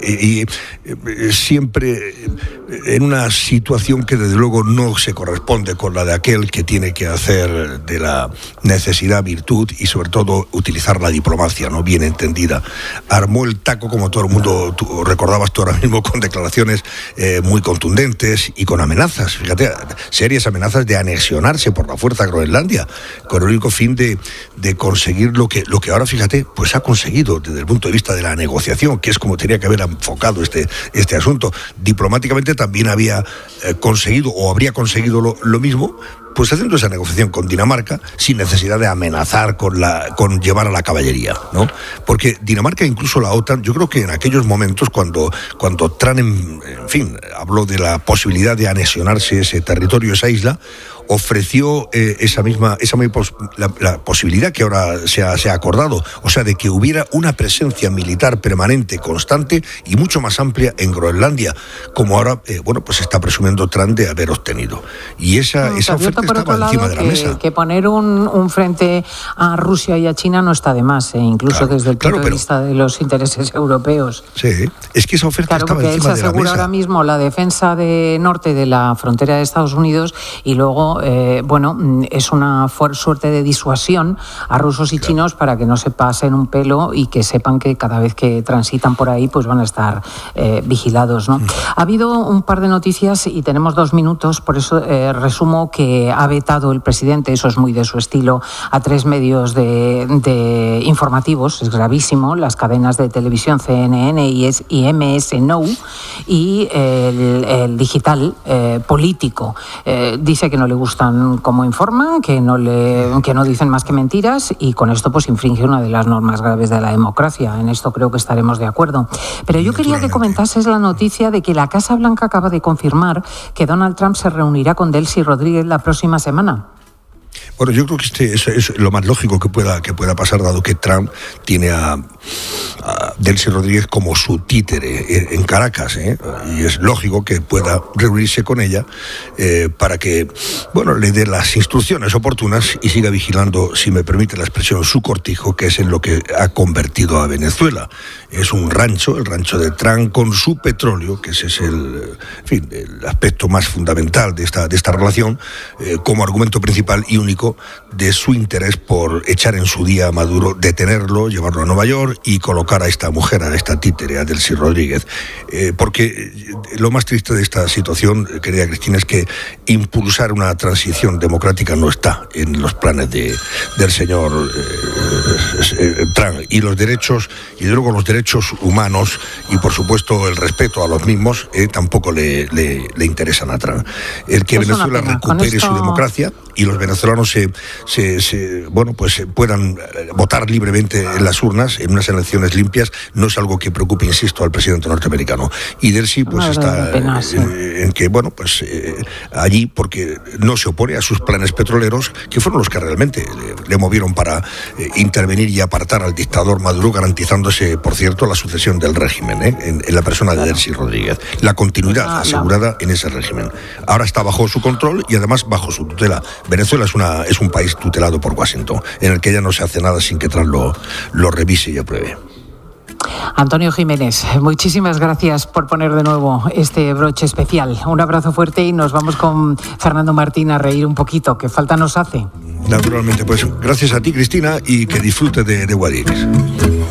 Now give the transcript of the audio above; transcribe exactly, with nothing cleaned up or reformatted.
y, y siempre en una situación que desde luego no se corresponde con la de aquel que tiene que hacer de la necesidad virtud y sobre todo utilizar la diplomacia, ¿no?, bien entendida. Armó el taco, como todo el mundo, tú recordabas tú ahora mismo, con declaraciones eh, muy contundentes y con amenazas, fíjate, serias amenazas de anexionarse por la fuerza a Groenlandia, con el único fin de, de conseguir lo que, lo que ahora, fíjate, pues ha conseguido desde el punto de vista de la negociación, que es como tenía que haber enfocado este, este asunto. Diplomáticamente también había eh, conseguido o habría conseguido lo, lo mismo, pues haciendo esa negociación con Dinamarca sin necesidad de amenazar con la con llevar a la caballería, ¿no? Porque Dinamarca, incluso la OTAN, yo creo que en aquellos momentos cuando cuando Trump, en, en fin, habló de la posibilidad de anexionarse ese territorio, esa isla, ofreció eh, esa misma esa misma pos, la, la posibilidad que ahora se ha, se ha acordado, o sea, de que hubiera una presencia militar permanente, constante y mucho más amplia en Groenlandia, como ahora, eh, bueno, pues está presumiendo Trump de haber obtenido. Y esa, no, esa oferta por estaba otro encima lado, de la que, mesa. Que poner un, un frente a Rusia y a China no está de más, eh, incluso claro, desde el punto claro, de vista de los intereses europeos. Sí, es que esa oferta claro, estaba encima de la mesa. Claro, porque él se asegura ahora mismo la defensa de norte de la frontera de Estados Unidos y luego, eh, bueno, es una fu- suerte de disuasión a rusos y claro. chinos para que no se pasen un pelo y que sepan que cada vez que transitan por ahí pues van a estar eh, vigilados, ¿no? Mm. Ha habido un par de noticias y tenemos dos minutos, por eso eh, resumo que ha vetado el presidente, eso es muy de su estilo, a tres medios de, de informativos, es gravísimo, las cadenas de televisión C N N y, es, y M S Now y el, el digital eh, político. Eh, dice que no le gustan cómo informan, que no le que no dicen más que mentiras y con esto pues infringe una de las normas graves de la democracia. En esto creo que estaremos de acuerdo. Pero yo quería que comentases la noticia de que la Casa Blanca acaba de confirmar que Donald Trump se reunirá con Delcy Rodríguez la próxima semana. Bueno, yo creo que este es, es lo más lógico que pueda que pueda pasar, dado que Trump tiene a, a Delcy Rodríguez como su títere en Caracas, ¿eh? Y es lógico que pueda reunirse con ella eh, para que, bueno, le dé las instrucciones oportunas y siga vigilando, si me permite la expresión, su cortijo, que es en lo que ha convertido a Venezuela. Es un rancho, el rancho de Trump, con su petróleo, que ese es el, en fin, el aspecto más fundamental de esta de esta relación, eh, como argumento principal y único de su interés por echar en su día a Maduro, detenerlo, llevarlo a Nueva York y colocar a esta mujer, a esta títere, a Delcy Rodríguez. Eh, porque lo más triste de esta situación, querida Cristina, es que impulsar una transición democrática no está en los planes de, del señor eh, eh, Trump. Y los derechos, y luego los derechos humanos y por supuesto el respeto a los mismos, eh, tampoco le, le, le interesan a Trump. El que es Venezuela recupere esto... su democracia y los venezolanos se, se, se bueno pues puedan votar libremente en las urnas en unas elecciones limpias no es algo que preocupe, insisto, al presidente norteamericano. Y Delcy pues está pena, sí. eh, en que bueno pues eh, allí porque no se opone a sus planes petroleros, que fueron los que realmente le, le movieron para eh, intervenir y apartar al dictador Maduro, garantizándose, por cierto, la sucesión del régimen, ¿eh? en, en la persona de Delcy Rodríguez, la continuidad ah, asegurada no. en ese régimen. Ahora está bajo su control y además bajo su tutela. Venezuela es una es un país tutelado por Washington, en el que ya no se hace nada sin que Trump lo, lo revise y apruebe. Antonio Jiménez, muchísimas gracias por poner de nuevo este broche especial. Un abrazo fuerte y nos vamos con Fernando Martín a reír un poquito, que falta nos hace. Naturalmente, pues gracias a ti, Cristina, y que disfrute de, de Guadix.